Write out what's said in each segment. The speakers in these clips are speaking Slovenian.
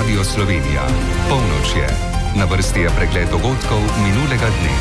Radio Slovenija. Polnoč je. Na vrsti je pregled dogodkov minulega dne.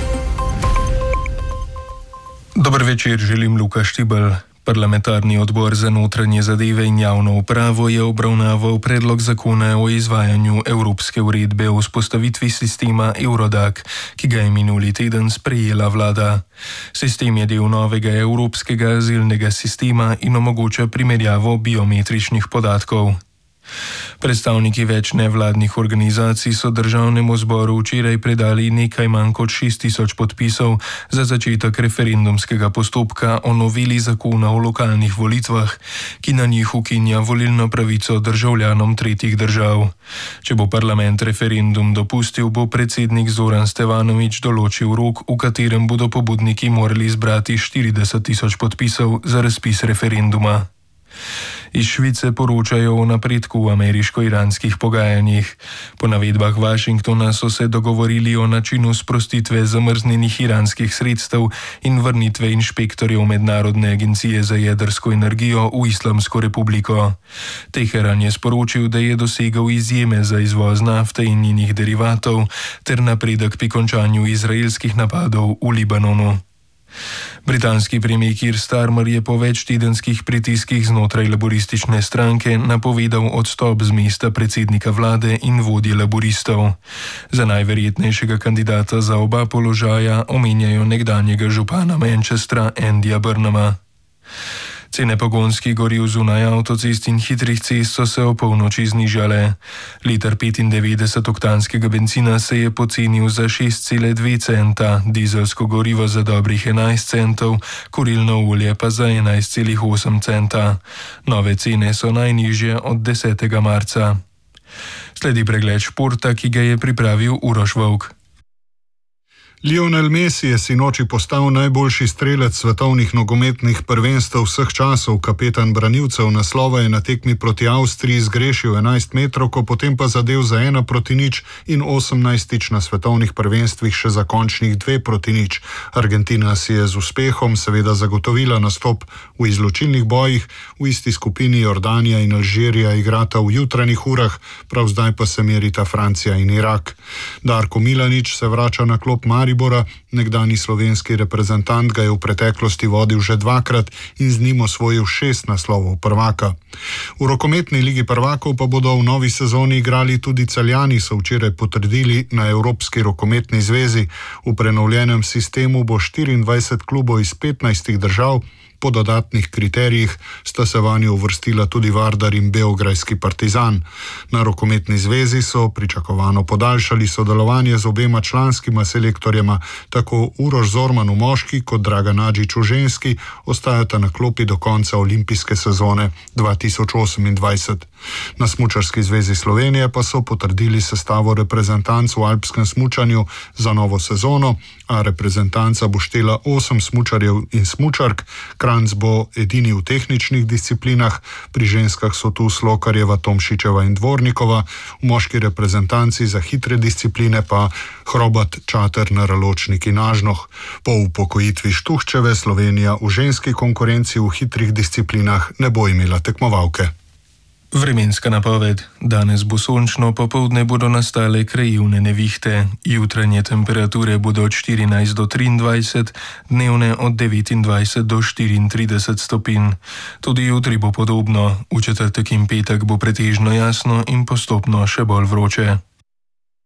Dober večer, želim Luka Štibelj. Parlamentarni odbor za notranje zadeve in javno upravo je obravnaval predlog zakona o izvajanju Evropske uredbe o vzpostavitvi sistema Eurodac, ki ga je minuli teden sprejela vlada. Sistem je del novega evropskega azilnega sistema in omogoča primerjavo biometričnih podatkov. Predstavniki več nevladnih organizacij so državnemu zboru včeraj predali nekaj manj kot 6000 podpisov za začetek referendumskega postopka o noveli zakona o lokalnih volitvah, ki na njih ukinja volilno pravico državljanom tretjih držav. Če bo parlament referendum dopustil, bo predsednik Zoran Stevanović določil rok, v katerem bodo pobudniki morali zbrati 40 000 podpisov za razpis referenduma. Iz Švice poročajo o napredku v ameriško-iranskih pogajanjih. Po navedbah Washingtona so se dogovorili o načinu sprostitve zamrznjenih iranskih sredstev in vrnitve inšpektorjev Mednarodne agencije za jedrsko energijo v Islamsko republiko. Teheran je sporočil, da je dosegel izjeme za izvoz nafte in njenih derivatov ter napredek pri končanju izraelskih napadov v Libanonu. Britanski premijer Keir Starmer je po večtedenskih pritiskih znotraj laboristične stranke napovedal odstop z mesta predsednika vlade in vodje laboristov. Za najverjetnejšega kandidata za oba položaja omenjajo nekdanjega župana Manchestra Andyja Burnhama. Cene pogonskih goriv zunaj avtocest in hitrih cest so se opolnoči znižale. Liter 95-oktanskega bencina se je pocenil za 6,2 centa, dizelsko gorivo za dobrih 11 centov, kurilno olje pa za 11,8 centa. Nove cene so najnižje od 10. marca. Sledi pregled športa, ki ga je pripravil Uroš Volk. Lionel Messi je sinoči postal najboljši strelec svetovnih nogometnih prvenstev vseh časov. Kapetan branilcev naslova je na tekmi proti Avstriji zgrešil 11 metrovko, potem pa zadel za 1-0 in 18 na svetovnih prvenstvih še za končnih 2-0. Argentina si je z uspehom seveda zagotovila nastop v izločilnih bojih. V isti skupini Jordanija in Alžirija igrata v jutranjih urah, prav zdaj pa se merita Francija in Irak. Darko Milanič se vrača na klop Maribora, nekdani slovenski reprezentant ga je v preteklosti vodil že dvakrat in z njim osvojil 6 naslovov prvaka. V rokometni ligi prvakov pa bodo v novi sezoni igrali tudi Celjani, so včeraj potrdili na Evropski rokometni zvezi. V prenovljenem sistemu bo 24 klubov iz 15 držav. Po dodatnih kriterijih sta se vanjo uvrstila tudi Vardar in beograjski Partizan. Na rokometni zvezi so pričakovano podaljšali sodelovanje z obema članskima selektorjema, tako Uroš Zorman v moški kot Dragan Adžić v ženski ostajata na klopi do konca olimpijske sezone 2028. Na Smučarski zvezi Slovenije pa so potrdili sestavo reprezentanc v alpskem smučanju za novo sezono, a reprezentanca bo štela 8 smučarjev in smučark. Kranjc bo edini v tehničnih disciplinah, pri ženskah so tu Slokarjeva, Tomšičeva in Dvornikova, v moški reprezentanci za hitre discipline pa Hrobat, Čater, Naraločnik in Ažnoh. Po upokojitvi Štuhčeve Slovenija v ženski konkurenci v hitrih disciplinah ne bo imela tekmovalke. Vremenska napoved. Danes bo sončno, popoldne bodo nastale krajevne nevihte. Jutranje temperature bodo od 14 do 23, dnevne od 29 do 34 stopinj. Tudi jutri bo podobno, v četrtek in petek bo pretežno jasno in postopno še bolj vroče.